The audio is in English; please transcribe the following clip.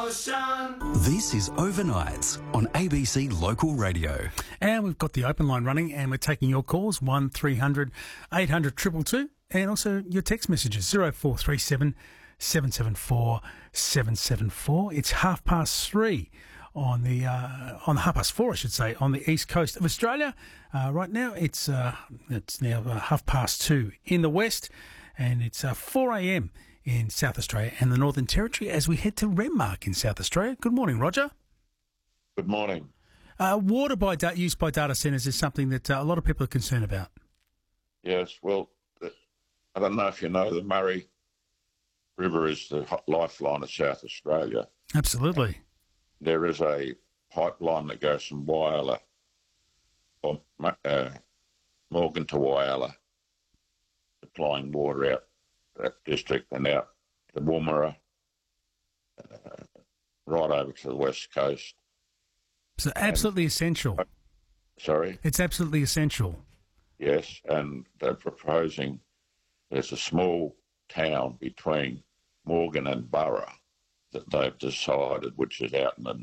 Emotion. This is Overnights on ABC Local Radio. And we've got the open line running and we're taking your calls, 1300 800 222, and also your text messages, 0437 774 774. It's 3:30 on the 4:30, I should say, on the east coast of Australia. Right now it's now 2:30 in the west, and it's 4 a.m. in South Australia and the Northern Territory as we head to Renmark in South Australia. Good morning, Roger. Good morning. Water used by data centres is something that a lot of people are concerned about. Yes, well, I don't know if you know, the Murray River is the lifeline of South Australia. Absolutely. There is a pipeline that goes from Whyalla, or Morgan to Whyalla, supplying water out that district and out to Woomera, right over to the west coast. So absolutely essential. Sorry? It's absolutely essential. Yes, and they're proposing there's a small town between Morgan and Burra that they've decided, which is out in the